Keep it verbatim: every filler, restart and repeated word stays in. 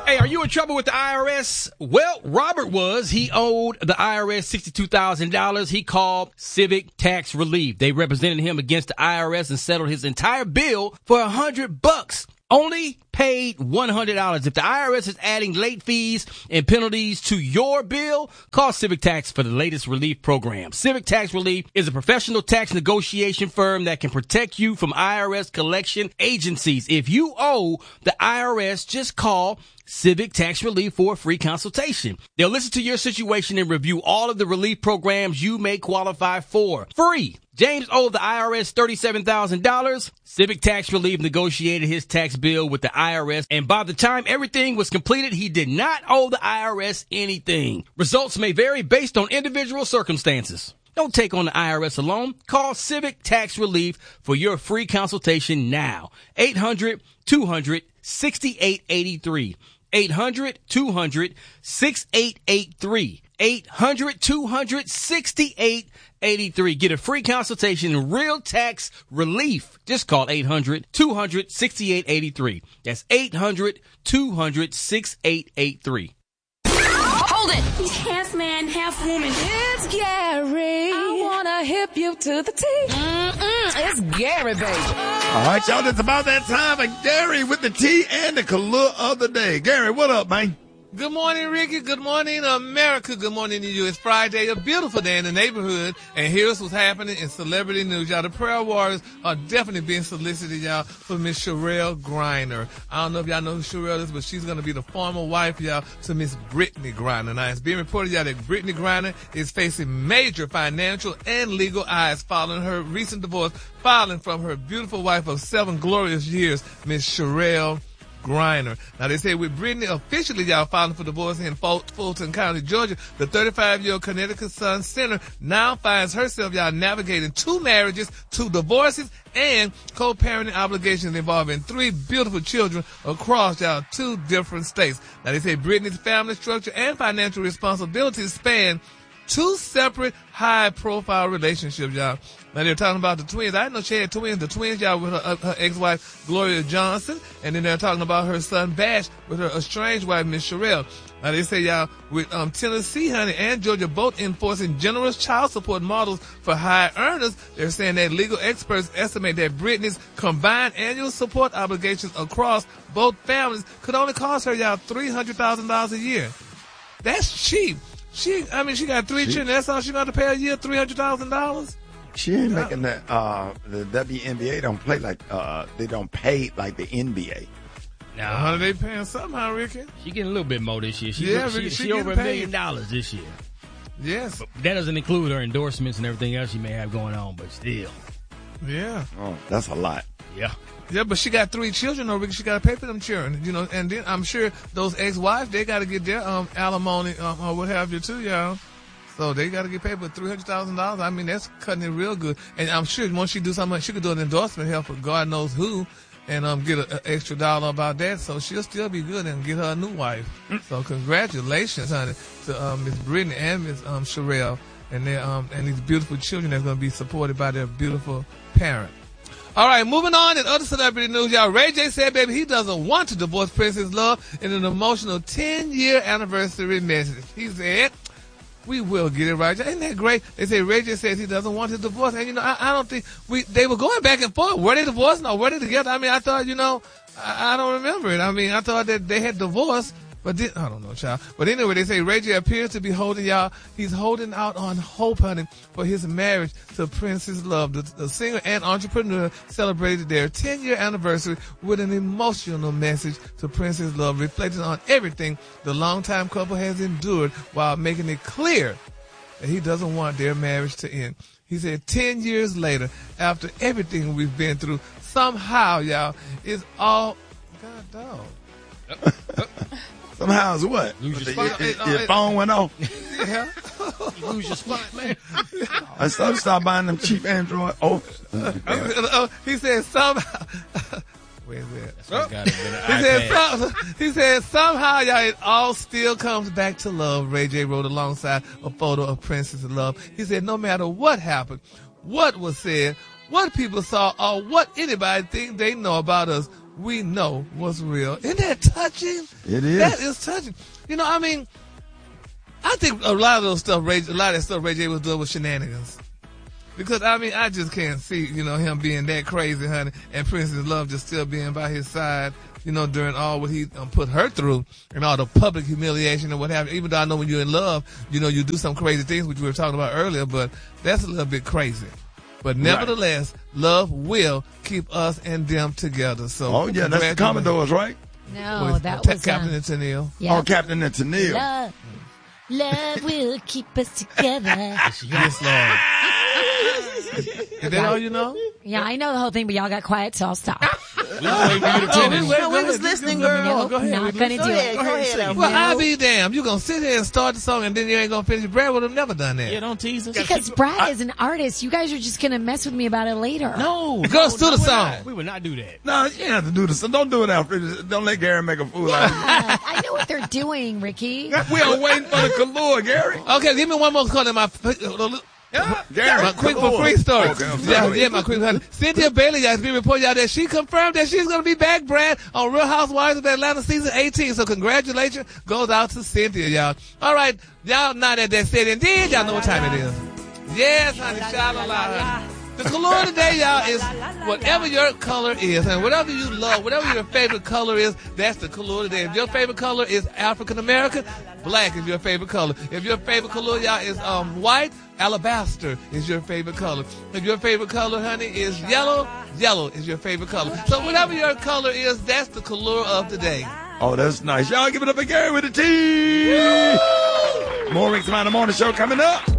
Hey, are you in trouble with the I R S? Well, Robert was. He owed the I R S sixty-two thousand dollars. He called Civic Tax Relief. They represented him against the I R S and settled his entire bill for a hundred bucks. Only paid one hundred dollars. If the I R S is adding late fees and penalties to your bill, call Civic Tax for the latest relief program. Civic Tax Relief is a professional tax negotiation firm that can protect you from I R S collection agencies. If you owe the I R S, just call Civic Tax Relief for a free consultation. They'll listen to your situation and review all of the relief programs you may qualify for. Free. James owed the I R S thirty-seven thousand dollars. Civic Tax Relief negotiated his tax bill with the I R S, and by the time everything was completed, he did not owe the I R S anything. Results may vary based on individual circumstances. Don't take on the I R S alone. Call Civic Tax Relief for your free consultation now. eight hundred, two hundred, sixty-eight eighty-three. eight hundred, two hundred, sixty-eight eighty-three. eight hundred, two hundred, sixty-eight eighty-three. Get a free consultation in real tax relief. Just call eight hundred, two hundred, sixty-eight eighty-three. That's eight hundred, two hundred, sixty-eight eighty-three. Hold it! He's half man, half woman. It's Gary. I wanna hip you to the T. Mm-mm, it's Gary, baby. All right, y'all, it's about that time for Gary with the T and the color of the day. Gary, what up, man? Good morning, Ricky. Good morning, America. Good morning to you. It's Friday, a beautiful day in the neighborhood, and here's what's happening in celebrity news. Y'all, the prayer warriors are definitely being solicited, y'all, for Miss Sherelle Griner. I don't know if y'all know who Sherelle is, but she's going to be the former wife, y'all, to Miss Brittany Griner. Now, it's being reported, y'all, that Brittany Griner is facing major financial and legal odds following her recent divorce, filing from her beautiful wife of seven glorious years, Miss Sherelle Griner. Now, they say with Brittany officially, y'all, filing for divorce in Fulton County, Georgia, the thirty-five-year-old Connecticut Sun Center now finds herself, y'all, navigating two marriages, two divorces, and co-parenting obligations involving three beautiful children across, y'all, two different states. Now, they say Brittany's family structure and financial responsibilities span two separate high-profile relationships, y'all. Now, they're talking about the twins. I didn't know she had twins. The twins, y'all, with her, her ex-wife, Gloria Johnson. And then they're talking about her son, Bash, with her estranged wife, Miss Sherelle. Now, they say, y'all, with um, Tennessee, honey, and Georgia both enforcing generous child support models for high earners, they're saying that legal experts estimate that Brittany's combined annual support obligations across both families could only cost her, y'all, three hundred thousand dollars a year. That's cheap. She, I mean, she got three she, children. That's all she got to pay a year, three hundred thousand dollars. She ain't yeah. making that. Uh, the W N B A don't play like uh, they don't pay like the N B A. Now, how are they paying somehow, Ricky? She getting a little bit more this year. She, yeah, she, she, she, she over a million dollars this year. Yes, but that doesn't include her endorsements and everything else she may have going on. But still, yeah. Oh, that's a lot. Yeah. Yeah, but she got three children, though, Ricky. She got to pay for them children, you know. And then I'm sure those ex-wives, they got to get their um alimony um, or what have you too, y'all. So they got to get paid for three hundred thousand dollars. I mean, that's cutting it real good. And I'm sure once she do something, she could do an endorsement help for God knows who, and um get an extra dollar about that. So she'll still be good and get her a new wife. So congratulations, honey, to um, Miss Brittany and Miss um, Sherelle and their um and these beautiful children that's going to be supported by their beautiful parent. All right, moving on in other celebrity news, y'all. Ray J said, baby, he doesn't want to divorce Princess Love in an emotional ten-year anniversary message. He said, we will get it right. Isn't that great? They say Ray J says he doesn't want to divorce. And, you know, I, I don't think we, they were going back and forth. Were they divorced? No, were they together? I mean, I thought, you know, I, I don't remember it. I mean, I thought that they had divorced. But this, I don't know, child. But anyway, they say Ray J appears to be holding, y'all, he's holding out on hope, honey, for his marriage to Princess Love. The, the singer and entrepreneur celebrated their ten-year anniversary with an emotional message to Princess Love, reflecting on everything the longtime couple has endured while making it clear that he doesn't want their marriage to end. He said, ten years later, after everything we've been through, somehow, y'all, it's all, God, dog. Somehow it's what? Lose your your, spot. your, your phone went off. Yeah. You lose your spot, man. I started start buying them cheap Android. Oh, uh, he said somehow. Where's that? That's what got it, he said some, he said somehow, y'all, it all still comes back to love. Ray J wrote alongside a photo of Princess Love. He said, no matter what happened, what was said, what people saw, or what anybody think they know about us, we know what's real. Isn't that touching? It is. That is touching. You know, I mean, I think a lot of those stuff, Ray, a lot of that stuff Ray J was doing was shenanigans. Because, I mean, I just can't see, you know, him being that crazy, honey, and Princess Love just still being by his side, you know, during all what he um, put her through and all the public humiliation and what have you. Even though I know when you're in love, you know, you do some crazy things, which we were talking about earlier, but that's a little bit crazy. But nevertheless, right. Love will keep us and them together. So, oh, yeah, that's the Commodores, right? No, with, that uh, was Captain uh, and Tennille. Yep. Oh, Captain and Tennille. Love, love will keep us together. Yes, Lord. Is that all you know? Yeah, I know the whole thing, but y'all got quiet, so I'll stop. We, no, we was listening, girl. No, go ahead. not going to do ahead, it. go ahead, No. Well, I'll be damned. You're going to sit here and start the song and then you ain't going to finish. Brad would have never done that. Yeah, don't tease us. Because Brad is an artist. You guys are just going to mess with me about it later. No. Go no, do the song. We would not do that. No, you have to do this. Don't do it after. Don't let Gary make a fool out of you. Uh, I know what they're doing, Ricky. We are waiting for the Kalua, Gary. Okay, give me one more call in my... Yeah, Gary, my quick for free story. Okay, yeah, yeah, my quick. Cynthia Bailey has been reporting out that she confirmed that she's going to be back, Brad, on Real Housewives of Atlanta season eighteen. So congratulations goes out to Cynthia, y'all. All right, y'all now that that said and did, y'all know what time it is. Yes, honey, sha-la-la, honey. The color today, y'all, is whatever your color is, and whatever you love, whatever your favorite color is, that's the color today. If your favorite color is African American, black is your favorite color. If your favorite color, y'all, is um white, alabaster is your favorite color. If your favorite color, honey, is yellow, yellow is your favorite color. So whatever your color is, that's the color of the day. Oh, that's nice. Y'all give it up for Gary with the T. More Rick Smiley Morning Show coming up.